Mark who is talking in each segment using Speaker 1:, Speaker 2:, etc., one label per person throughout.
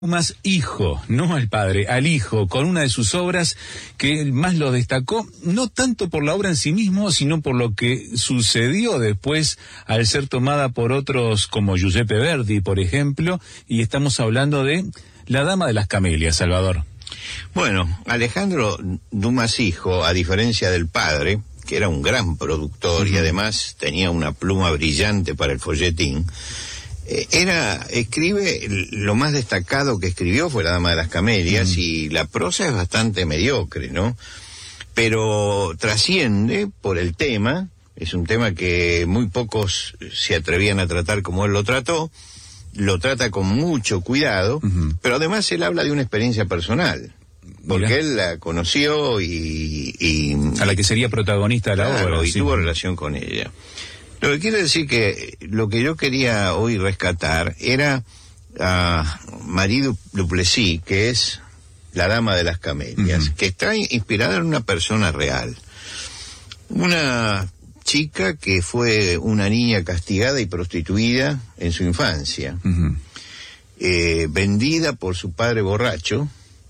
Speaker 1: Más hijo, no al padre, al hijo, con una de sus obras que más lo destacó, no tanto por la obra en sí mismo, sino por lo que sucedió después al ser tomada por otros como Giuseppe Verdi, por ejemplo, y estamos hablando de La Dama de las Camelias, Salvador.
Speaker 2: Bueno, Alejandro Dumas hijo, a diferencia del padre, que era un gran productor y además tenía una pluma brillante para el folletín, escribe, lo más destacado que escribió fue La Dama de las Camelias, y la prosa es bastante mediocre, ¿no? Pero trasciende por el tema, es un tema que muy pocos se atrevían a tratar como él lo trató, lo trata con mucho cuidado, pero además él habla de una experiencia personal, porque él la conoció y
Speaker 1: a la que sería protagonista de la obra.
Speaker 2: Y tuvo relación con ella. Lo que quiere decir que lo que yo quería hoy rescatar era a Marie Duplessis, que es la Dama de las Camelias, que está inspirada en una persona real. Una chica que fue una niña castigada y prostituida en su infancia, vendida por su padre borracho,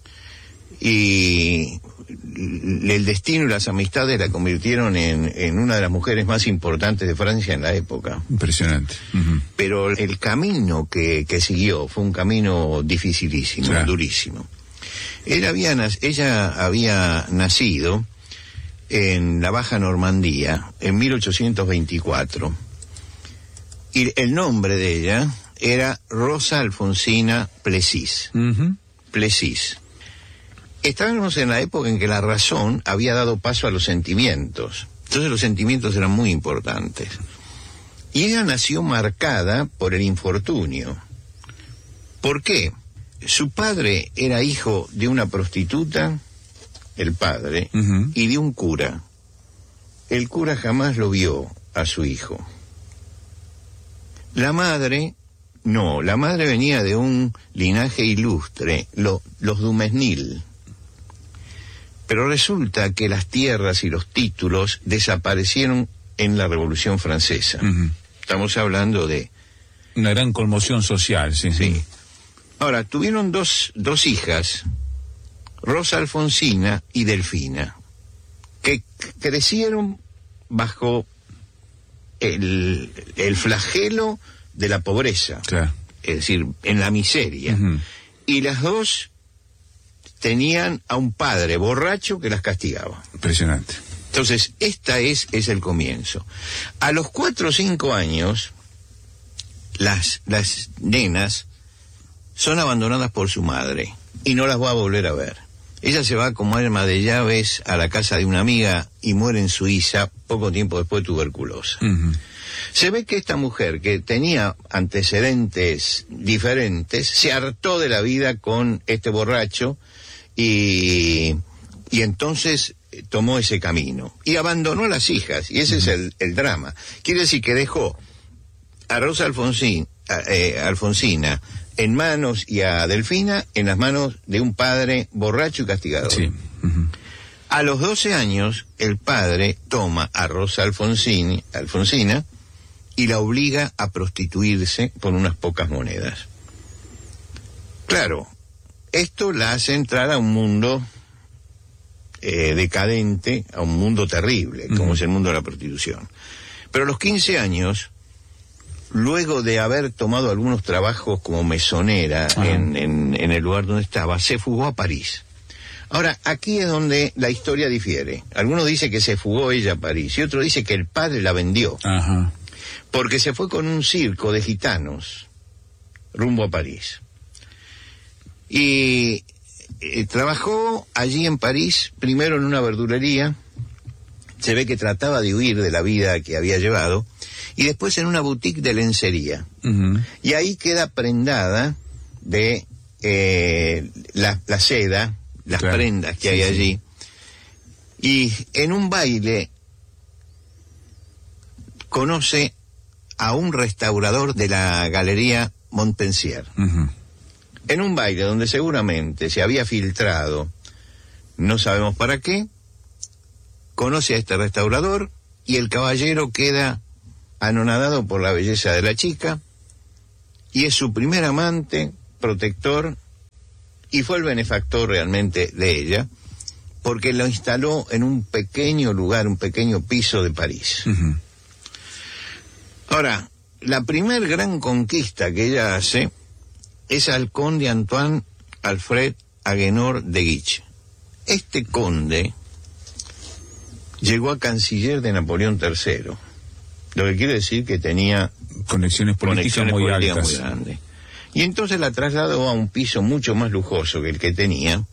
Speaker 2: y el destino y las amistades la convirtieron en una de las mujeres más importantes de Francia en la época.
Speaker 1: Impresionante.
Speaker 2: Pero el camino que siguió fue un camino dificilísimo, durísimo. Ella había nacido en la Baja Normandía en 1824, y el nombre de ella era Rosa Alfonsina Plessis. Plessis. Estábamos en la época en que la razón había dado paso a los sentimientos. Entonces los sentimientos eran muy importantes. Y ella nació marcada por el infortunio. ¿Por qué? Su padre era hijo de una prostituta, el padre, y de un cura. El cura jamás lo vio a su hijo. La madre venía de un linaje ilustre, los Dumesnil. Pero resulta que las tierras y los títulos desaparecieron en la Revolución Francesa. Estamos hablando de
Speaker 1: una gran conmoción social, sí.
Speaker 2: Ahora, tuvieron dos hijas, Rosa Alfonsina y Delfina, que crecieron bajo el flagelo de la pobreza, es decir, en la miseria. Y las dos tenían a un padre borracho que las castigaba.
Speaker 1: Impresionante.
Speaker 2: Entonces, es el comienzo. A los 4 o 5 años, las nenas son abandonadas por su madre y no las va a volver a ver. Ella se va como alma de llaves a la casa de una amiga y muere en Suiza poco tiempo después de tuberculosa. Se ve que esta mujer, que tenía antecedentes diferentes, se hartó de la vida con este borracho y entonces tomó ese camino y abandonó a las hijas, y ese es el drama. Quiere decir que dejó a Rosa Alfonsina en manos y a Delfina en las manos de un padre borracho y castigador. A los 12 años el padre toma a Rosa Alfonsina y la obliga a prostituirse por unas pocas monedas. Claro, esto la hace entrar a un mundo decadente, a un mundo terrible, como es el mundo de la prostitución. Pero a los 15 años, luego de haber tomado algunos trabajos como mesonera en el lugar donde estaba, se fugó a París. Ahora, aquí es donde la historia difiere. Algunos dicen que se fugó ella a París, y otro dice que el padre la vendió. Porque se fue con un circo de gitanos rumbo a París. Y trabajó allí en París, primero en una verdulería. Se ve que trataba de huir de la vida que había llevado, y después en una boutique de lencería. Y ahí queda prendada de la seda, las prendas que hay allí. Y en un baile conoce a un restaurador de la Galería Montpensier. En un baile donde seguramente se había filtrado, no sabemos para qué, conoce a este restaurador, y el caballero queda anonadado por la belleza de la chica, y es su primer amante, protector y fue el benefactor realmente de ella, porque lo instaló en un pequeño lugar, un pequeño piso de París. Ahora, la primer gran conquista que ella hace es al conde Antoine Alfred Agénor de Guiche. Este conde llegó a canciller de Napoleón III, lo que quiere decir que tenía
Speaker 1: conexiones políticas muy altas.
Speaker 2: Muy grandes. Y entonces la trasladó a un piso mucho más lujoso que el que tenía,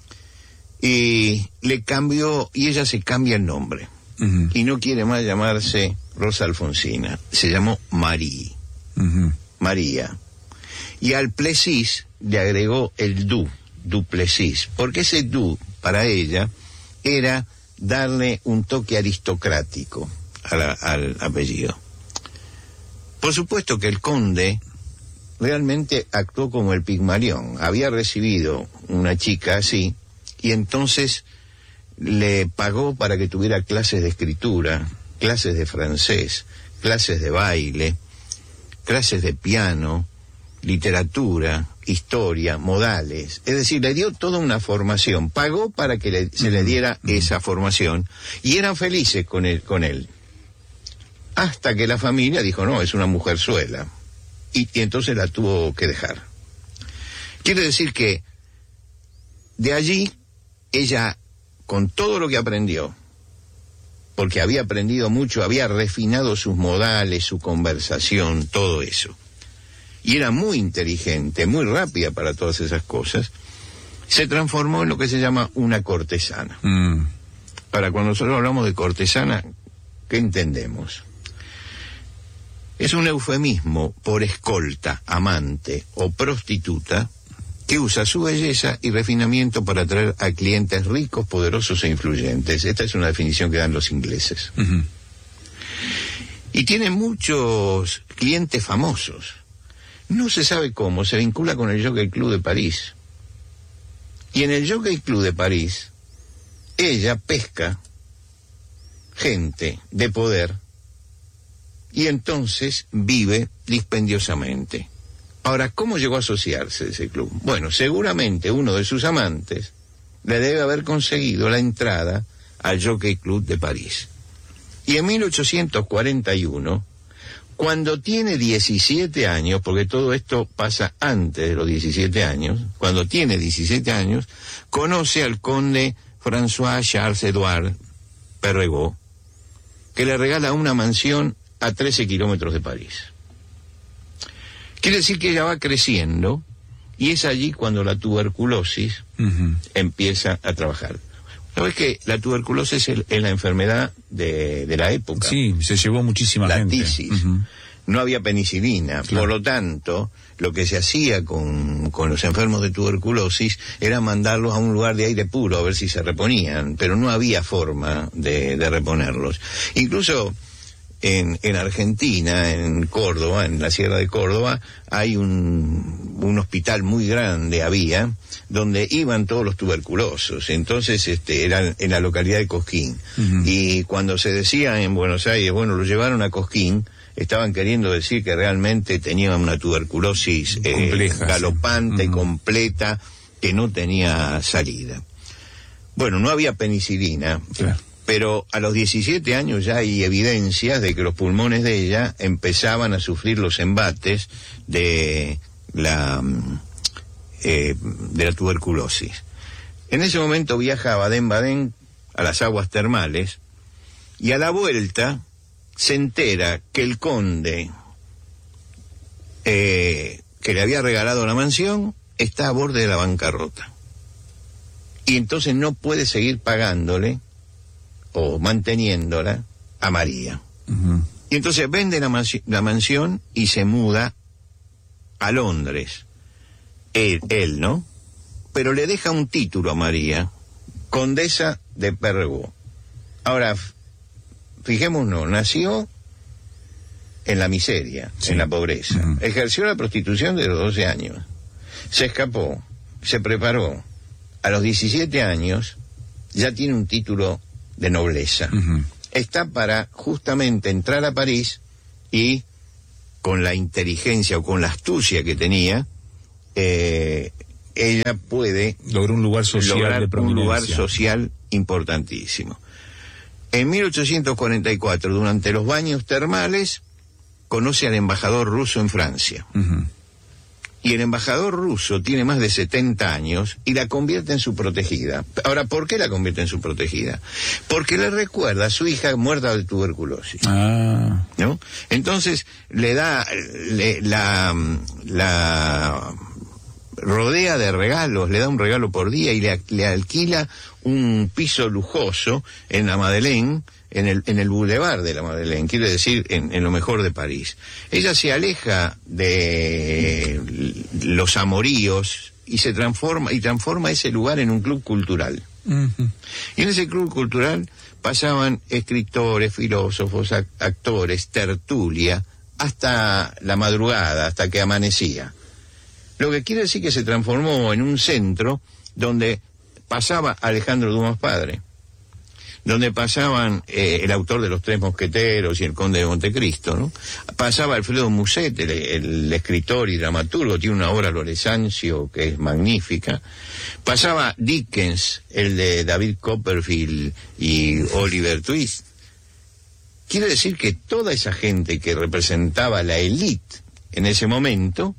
Speaker 2: y le cambió, y ella se cambia el nombre. Y no quiere más llamarse Rosa Alfonsina, se llamó Marie. María. Y al Plessis le agregó el Duplessis, porque ese du para ella era darle un toque aristocrático al apellido. Por supuesto que el conde realmente actuó como el Pigmalión. Había recibido una chica así, y entonces le pagó para que tuviera clases de escritura, clases de francés, clases de baile, clases de piano, literatura, historia, modales. Es decir, le dio toda una formación, pagó para que se le diera esa formación, y eran felices con él. Hasta que la familia dijo, no, es una mujerzuela, y entonces la tuvo que dejar. Quiere decir que de allí ella, con todo lo que aprendió, porque había aprendido mucho, había refinado sus modales, su conversación, todo eso, y era muy inteligente, muy rápida para todas esas cosas, se transformó en lo que se llama una cortesana. Ahora, cuando nosotros hablamos de cortesana, ¿qué entendemos? Es un eufemismo por escolta, amante o prostituta que usa su belleza y refinamiento para atraer a clientes ricos, poderosos e influyentes. Esta es una definición que dan los ingleses. Y tiene muchos clientes famosos. No se sabe cómo, se vincula con el Jockey Club de París. Y en el Jockey Club de París, ella pesca gente de poder y entonces vive dispendiosamente. Ahora, ¿cómo llegó a asociarse a ese club? Bueno, seguramente uno de sus amantes le debe haber conseguido la entrada al Jockey Club de París. Y en 1841, cuando tiene 17 años, porque todo esto pasa antes de los 17 años, cuando tiene 17 años, conoce al conde François Charles Edouard Perregaux, que le regala una mansión a 13 kilómetros de París. Quiere decir que ella va creciendo, y es allí cuando la tuberculosis empieza a trabajar. ¿Sabes que la tuberculosis es la enfermedad de la época?
Speaker 1: Sí, se llevó muchísima gente.
Speaker 2: La tisis. No había penicilina, claro. Por lo tanto, lo que se hacía con los enfermos de tuberculosis era mandarlos a un lugar de aire puro a ver si se reponían, pero no había forma de reponerlos. Incluso en Argentina, en Córdoba, en la Sierra de Córdoba, hay un hospital muy grande, donde iban todos los tuberculosos. Entonces era en la localidad de Cosquín. Y cuando se decía en Buenos Aires, bueno, lo llevaron a Cosquín, estaban queriendo decir que realmente tenían una tuberculosis compleja, galopante, sí. Completa, que no tenía salida. Bueno, no había penicilina, claro. Pero a los 17 años ya hay evidencias de que los pulmones de ella empezaban a sufrir los embates de la tuberculosis. En ese momento viaja a Baden-Baden, a las aguas termales, y a la vuelta se entera que el conde que le había regalado la mansión está a borde de la bancarrota. Y entonces no puede seguir pagándole o manteniéndola a María. Y entonces vende la mansión y se muda a Londres. Él, ¿no? Pero le deja un título a María, condesa de Perregaux. Ahora, fijémonos, nació en la miseria, sí. En la pobreza. Ejerció la prostitución de los 12 años. Se escapó, se preparó. A los 17 años ya tiene un título de nobleza. Está para justamente entrar a París y, con la inteligencia o con la astucia que tenía, ella puede
Speaker 1: lograr un lugar social de prominencia.
Speaker 2: Un lugar social importantísimo. En 1844, durante los baños termales, conoce al embajador ruso en Francia. Y el embajador ruso tiene más de 70 años y la convierte en su protegida. Ahora, ¿por qué la convierte en su protegida? Porque le recuerda a su hija muerta de tuberculosis. ¿No? Entonces, le da la rodea de regalos, le da un regalo por día y le alquila un piso lujoso en la Madeleine, en el boulevard de la Madeleine, quiere decir en lo mejor de París. Ella se aleja de los amoríos y transforma ese lugar en un club cultural. Y en ese club cultural pasaban escritores, filósofos, actores, tertulia, hasta la madrugada, hasta que amanecía. Lo que quiere decir que se transformó en un centro donde pasaba Alejandro Dumas padre, donde pasaban el autor de Los Tres Mosqueteros y El Conde de Montecristo, ¿no? Pasaba Alfredo Musset, el escritor y dramaturgo, tiene una obra Loresancio que es magnífica. Pasaba Dickens, el de David Copperfield y Oliver Twist. Quiere decir que toda esa gente que representaba la élite en ese momento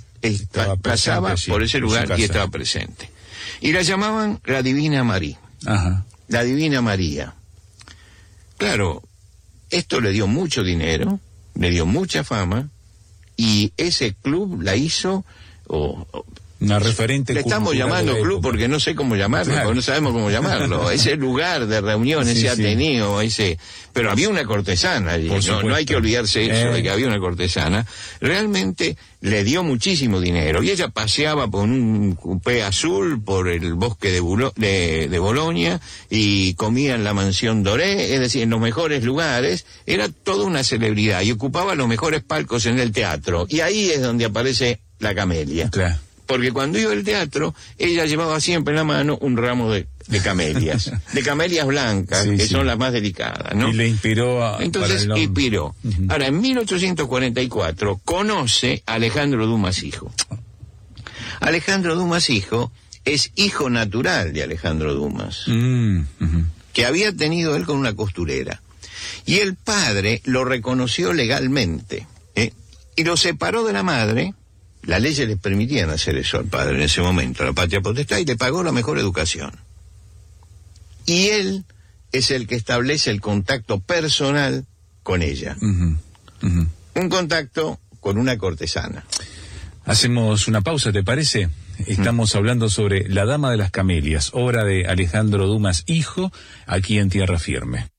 Speaker 2: pasaba por ese lugar y estaba presente. Y la llamaban la Divina María. La Divina María. Claro, esto le dio mucho dinero, le dio mucha fama, y ese club la hizo...
Speaker 1: una referente.
Speaker 2: Le estamos llamando club porque no sé cómo llamarlo, porque no sabemos cómo llamarlo. Ese lugar de reunión, ese ateneo, pero había una cortesana allí, no hay que olvidarse eso, de que había una cortesana. Realmente le dio muchísimo dinero, y ella paseaba por un coupé azul por el bosque de Bolonia, y comía en la mansión Doré, es decir, en los mejores lugares. Era toda una celebridad, y ocupaba los mejores palcos en el teatro, y ahí es donde aparece la camelia. Claro. Porque cuando iba al teatro, ella llevaba siempre en la mano un ramo de camelias, de camelias blancas, que son las más delicadas, ¿no?
Speaker 1: Y le inspiró
Speaker 2: Entonces, inspiró. Ahora, en 1844, conoce a Alejandro Dumas hijo. Alejandro Dumas hijo es hijo natural de Alejandro Dumas, que había tenido él con una costurera. Y el padre lo reconoció legalmente, y lo separó de la madre. Las leyes les permitían hacer eso al padre en ese momento, la patria potestad, y le pagó la mejor educación. Y él es el que establece el contacto personal con ella. Un contacto con una cortesana.
Speaker 1: Hacemos una pausa, ¿te parece? Estamos hablando sobre La Dama de las Camelias, obra de Alejandro Dumas hijo, aquí en Tierra Firme.